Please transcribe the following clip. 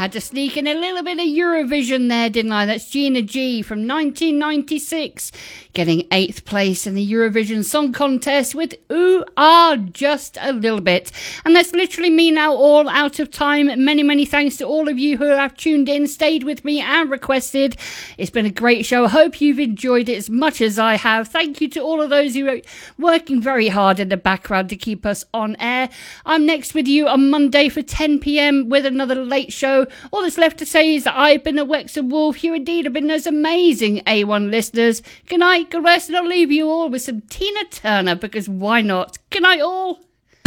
had to sneak in a little bit of Eurovision there, didn't I? That's Gina G from 1996, getting 8th place in the Eurovision Song Contest with Ooh Ah Just a Little Bit. And that's literally me now, all out of time. Many thanks to all of you who have tuned in, stayed with me and requested. It's been a great show. I hope you've enjoyed it as much as I have. Thank you to all of those who are working very hard in the background to keep us on air. I'm next with you on Monday for 10 p.m. with another late show. All that's left to say is that I've been a Wexham Wolf. You indeed have been those amazing A1 listeners. Good night, good rest, and I'll leave you all with some Tina Turner, because why not? Good night all.